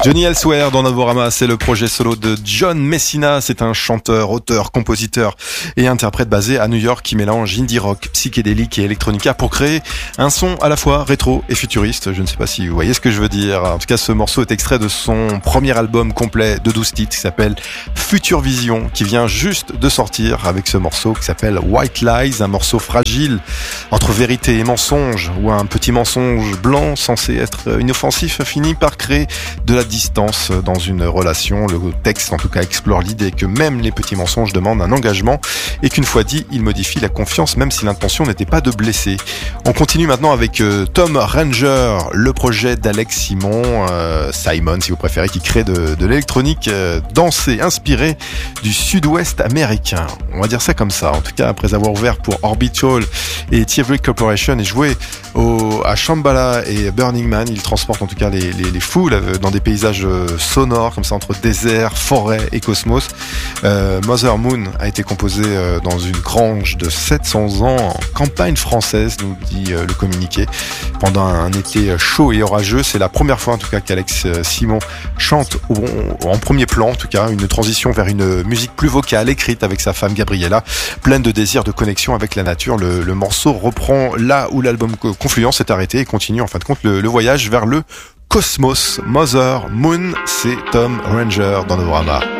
Johnny Elsewhere dans Novorama, c'est le projet solo de John Messina. C'est un chanteur, auteur, compositeur et interprète basé à New York qui mélange indie rock, psychédélique et electronica pour créer un son à la fois rétro et futuriste. Je ne sais pas si vous voyez ce que je veux dire. En tout cas, ce morceau est extrait de son premier album complet de 12 titres qui s'appelle Future Vision, qui vient juste de sortir avec ce morceau qui s'appelle White Lies, un morceau fragile entre vérité et mensonge, où un petit mensonge blanc censé être inoffensif finit par créer de la distance dans une relation. Le texte en tout cas explore l'idée que même les petits mensonges demandent un engagement et qu'une fois dit, ils modifient la confiance même si l'intention n'était pas de blesser. On continue maintenant avec Tom Ranger, le projet d'Alex Simon si vous préférez, qui crée de l'électronique dansée inspirée du sud-ouest américain. On va dire ça comme ça. En tout cas, après avoir ouvert pour Orbital et Thievery Corporation et joué à Shambhala et Burning Man, il transporte en tout cas les foules dans des paysages sonores comme ça entre désert, forêt et cosmos. Mother Moon a été composé dans une grange de 700 ans en campagne française, nous dit le communiqué, pendant un été chaud et orageux. C'est la première fois en tout cas qu'Alex Simon chante en premier plan, en tout cas une transition vers une musique plus vocale, écrite avec sa femme Gabriella, pleine de désir de connexion avec la nature. Le morceau reprend là où l'album Confluence s'est arrêté et continue en fin de compte le voyage vers le cosmos. Mother Moon, c'est Tom Ranger dans Novorama.